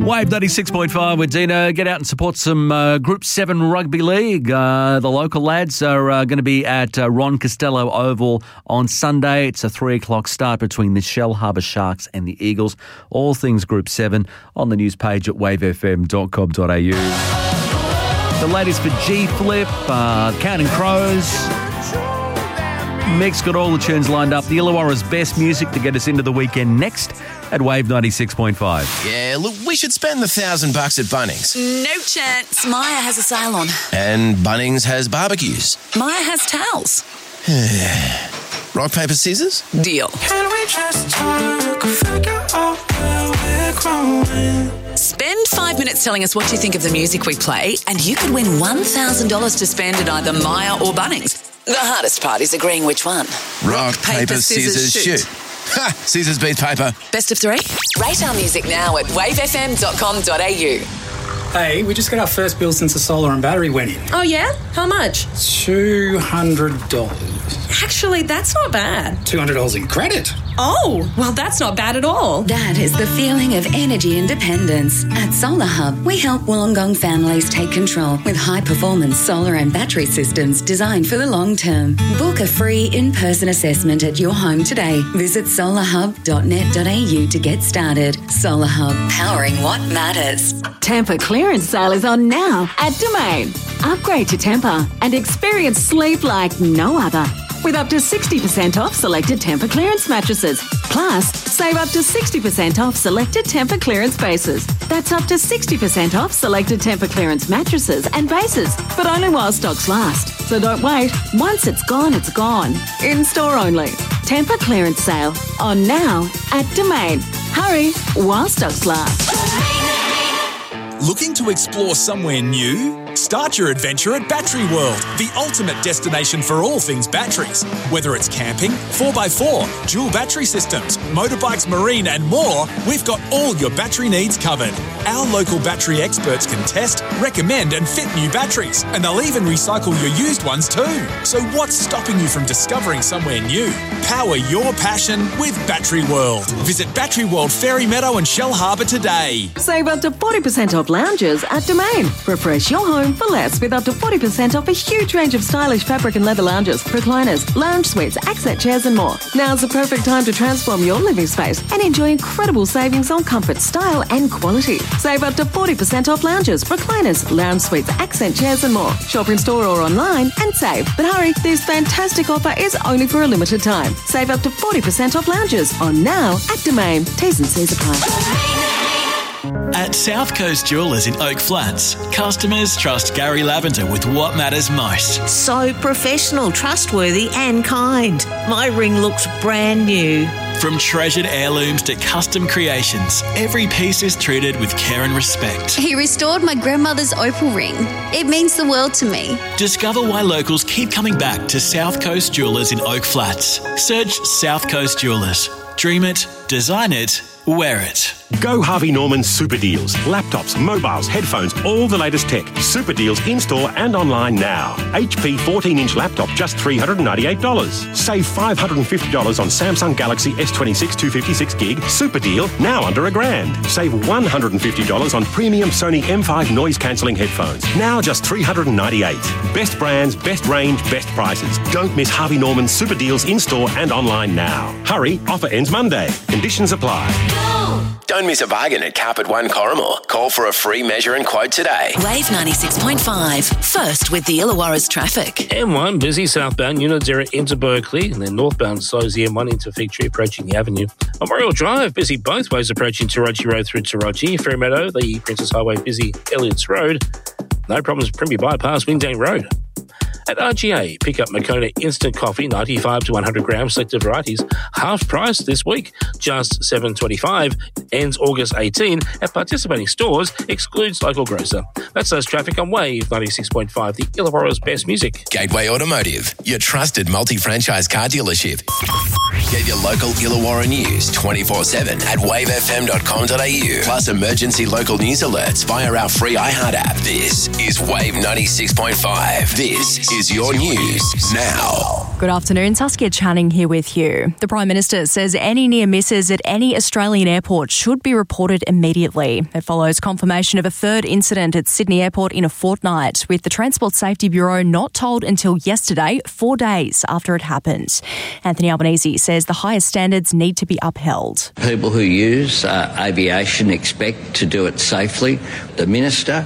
Wave 96.5 with Dino. Get out and support some Group 7 Rugby League. The local lads are going to be at Ron Costello Oval on Sunday. It's a 3 o'clock start between the Shellharbour Sharks and the Eagles. All things Group 7 on the news page at wavefm.com.au. The latest for G-Flip, Counting Crows. Mick's got all the tunes lined up. The Illawarra's best music to get us into the weekend next at Wave 96.5. Yeah, look, we should spend $1,000 at Bunnings. No chance. Maya has a sale on. And Bunnings has barbecues. Maya has towels. Rock, paper, scissors? Deal. Can we just talk, figure out where we're growing? Spend 5 minutes telling us what you think of the music we play, and you could win $1,000 to spend at either Maya or Bunnings. The hardest part is agreeing which one. Rock, paper, scissors, shoot. Ha! Scissors beats paper. Best of 3? Rate our music now at wavefm.com.au. Hey, we just got our first bill since the solar and battery went in. Oh, yeah? How much? $200. Actually, that's not bad. $200 in credit. Oh, well, that's not bad at all. That is the feeling of energy independence. At Solar Hub, we help Wollongong families take control with high-performance solar and battery systems designed for the long term. Book a free in-person assessment at your home today. Visit solarhub.net.au to get started. Solar Hub, powering what matters. Tampa clearance sale is on now at Domain. Upgrade to Tampa and experience sleep like no other. With up to 60% off selected Tampa clearance mattresses. Plus, save up to 60% off selected Tampa clearance bases. That's up to 60% off selected Tampa clearance mattresses and bases, but only while stocks last. So don't wait. Once it's gone, it's gone. In store only. Tampa clearance sale on now at Domain. Hurry while stocks last. Looking to explore somewhere new? Start your adventure at Battery World, the ultimate destination for all things batteries. Whether it's camping, 4x4, dual battery systems, motorbikes, marine and more, we've got all your battery needs covered. Our local battery experts can test, recommend and fit new batteries, and they'll even recycle your used ones too. So what's stopping you from discovering somewhere new? Power your passion with Battery World. Visit Battery World Fairy Meadow and Shellharbour today. Save up to 40% off lounges at Domain. Refresh your home for less with up to 40% off a huge range of stylish fabric and leather lounges, recliners, lounge suites, accent chairs and more. Now's the perfect time to transform your living space and enjoy incredible savings on comfort, style and quality. Save up to 40% off lounges, recliners, lounge suites, accent chairs and more. Shop in store or online and save. But hurry, this fantastic offer is only for a limited time. Save up to 40% off lounges on now at Domain. T's and C's apply. At South Coast Jewellers in Oak Flats, customers trust Gary Lavender with what matters most. So professional, trustworthy and kind. My ring looks brand new. From treasured heirlooms to custom creations, every piece is treated with care and respect. He restored my grandmother's opal ring. It means the world to me. Discover why locals keep coming back to South Coast Jewellers in Oak Flats. Search South Coast Jewellers. Dream it, design it, wear it. Go Harvey Norman Super Deals. Laptops, mobiles, headphones, all the latest tech. Super Deals in-store and online now. HP 14-inch laptop, just $398. Save $550 on Samsung Galaxy S26 256 gig. Super deal, now under $1,000. Save $150 on premium Sony M5 noise-cancelling headphones. Now just $398. Best brands, best range, best prices. Don't miss Harvey Norman Super Deals in-store and online now. Hurry, offer ends Monday. Conditions apply. Don't miss a bargain at Carpet One Corrimore. Call for a free measure and quote today. Wave 96.5. First with the Illawarra's traffic. M1 busy southbound Unadera into Berkeley, and then northbound slows the M1 into Fig Tree approaching the avenue. Memorial Drive busy both ways approaching Taraji Road through Taraji. Ferry Meadow, the Princess Highway busy Elliots Road. No problems Primby Bypass, Wingdang Road. At RGA, pick up Moccona Instant Coffee, 95 to 100 grams, selected varieties, half price this week, just $7.25. Ends August 18 at participating stores, excludes local grocer. That's those traffic on Wave 96.5, the Illawarra's best music. Gateway Automotive, your trusted multi-franchise car dealership. Get your local Illawarra news 24/7 at wavefm.com.au. Plus emergency local news alerts via our free iHeart app. This is Wave 96.5. This is Here's your news now. Good afternoon, Saskia Channing here with you. The Prime Minister says any near misses at any Australian airport should be reported immediately. It follows confirmation of a third incident at Sydney Airport in a fortnight, with the Transport Safety Bureau not told until yesterday, 4 days after it happened. Anthony Albanese says the highest standards need to be upheld. People who use aviation expect to do it safely. The Minister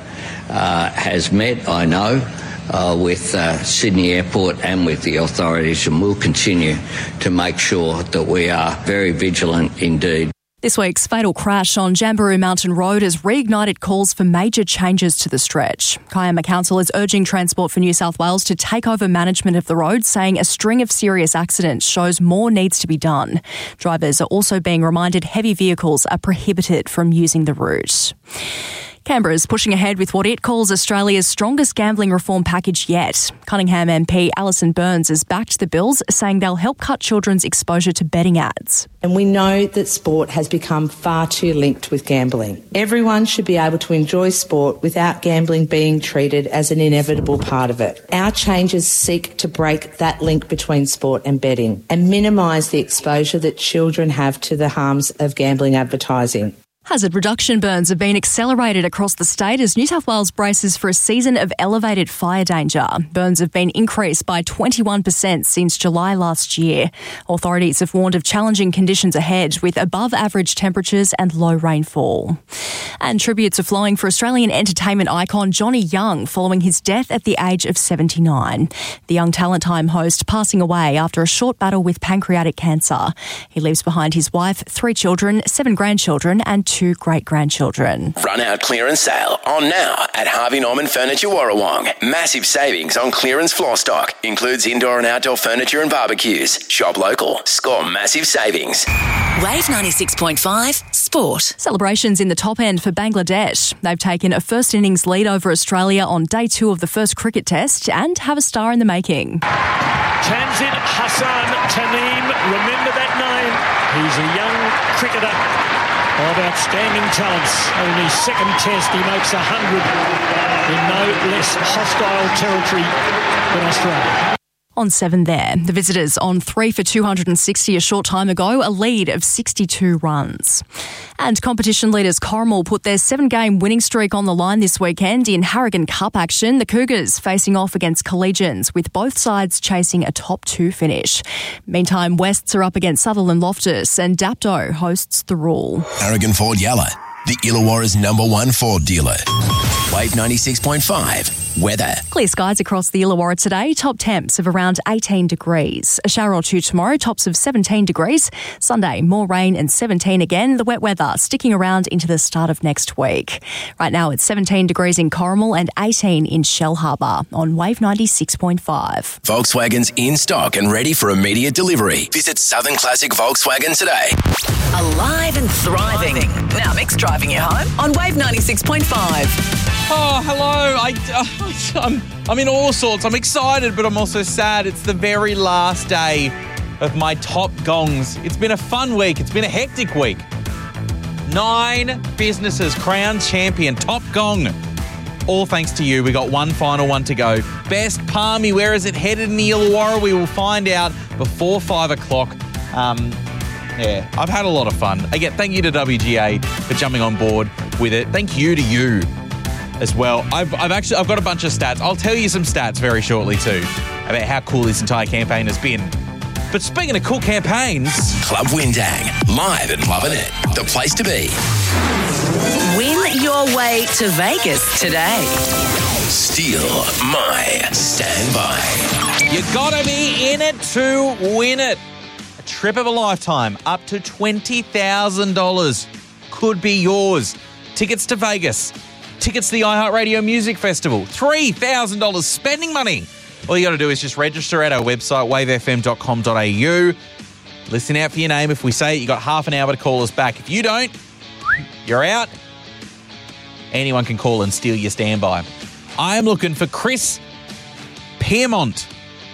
has met, I know, with Sydney Airport and with the authorities, and will continue to make sure that we are very vigilant indeed. This week's fatal crash on Jamberoo Mountain Road has reignited calls for major changes to the stretch. Kiama Council is urging Transport for New South Wales to take over management of the road, saying a string of serious accidents shows more needs to be done. Drivers are also being reminded heavy vehicles are prohibited from using the route. Canberra's pushing ahead with what it calls Australia's strongest gambling reform package yet. Cunningham MP Alison Burns has backed the bills, saying they'll help cut children's exposure to betting ads. And we know that sport has become far too linked with gambling. Everyone should be able to enjoy sport without gambling being treated as an inevitable part of it. Our changes seek to break that link between sport and betting and minimise the exposure that children have to the harms of gambling advertising. Hazard reduction burns have been accelerated across the state as New South Wales braces for a season of elevated fire danger. Burns have been increased by 21% since July last year. Authorities have warned of challenging conditions ahead with above average temperatures and low rainfall. And tributes are flowing for Australian entertainment icon Johnny Young following his death at the age of 79. The Young Talent Time host passing away after a short battle with pancreatic cancer. He leaves behind his wife, 3 children, 7 grandchildren and 2 great-grandchildren. Run out clearance sale on now at Harvey Norman Furniture Warrawong. Massive savings on clearance floor stock. Includes indoor and outdoor furniture and barbecues. Shop local. Score massive savings. Wave 96.5 Sport. Celebrations in the top end for Bangladesh. They've taken a first innings lead over Australia on day 2 of the first cricket test and have a star in the making. Tanzid Hassan Taneem, remember that name. He's a young cricketer of outstanding talents. Only second test, he makes 100 in no less hostile territory than Australia. On 7 there, the visitors on 3 for 260 a short time ago, a lead of 62 runs. And competition leaders Corrimal put their 7-game winning streak on the line this weekend in Harrigan Cup action. The Cougars facing off against Collegians, with both sides chasing a top 2 finish. Meantime, Wests are up against Sutherland Loftus and Dapto hosts the Rule. Harrigan Ford Yalla, the Illawarra's #1 Ford dealer. Wave 96.5. Weather. Clear skies across the Illawarra today. Top temps of around 18 degrees. A shower or 2 tomorrow, tops of 17 degrees. Sunday, more rain and 17 again. The wet weather sticking around into the start of next week. Right now, it's 17 degrees in Corrimal and 18 in Shell Harbour on Wave 96.5. Volkswagen's in stock and ready for immediate delivery. Visit Southern Classic Volkswagen today. Alive and thriving. Now Mick's driving you home on Wave 96.5. Oh, hello. I'm in all sorts. I'm excited, but I'm also sad. It's the very last day of my Top Gongs. It's been a fun week. It's been a hectic week. 9 businesses crowned champion. Top Gong. All thanks to you. We got one final one to go. Best Palmy. Where is it headed in the Illawarra? We will find out before 5 o'clock. Yeah, I've had a lot of fun. Again, thank you to WGA for jumping on board with it. Thank you to you as well. I've got a bunch of stats. I'll tell you some stats very shortly too about how cool this entire campaign has been. But speaking of cool campaigns, Club Windang, live and loving it. The place to be. Win your way to Vegas today. Steal my standby. You gotta be in it to win it. A trip of a lifetime, up to $20,000 could be yours. Tickets to Vegas. Tickets to the iHeartRadio Music Festival. $3,000 spending money. All you got to do is just register at our website, wavefm.com.au. Listen out for your name. If we say it, you got half an hour to call us back. If you don't, you're out. Anyone can call and steal your standby. I am looking for Chris Pymont,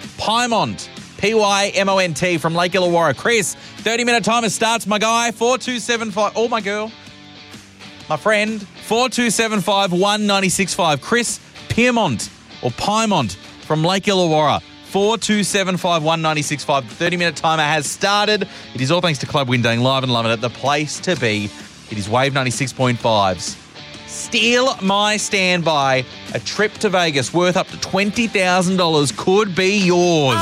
P-Y-M-O-N-T from Lake Illawarra. Chris, 30-minute timer starts, my guy, 4275. Oh, my girl. My friend, 4275 1965. Chris Pymont or Pymont from Lake Illawarra. 4275196.5. The 30-minute timer has started. It is all thanks to Club Windang, live and loving it. The place to be. It is Wave 96.5's Steal My Standby. A trip to Vegas worth up to $20,000 could be yours.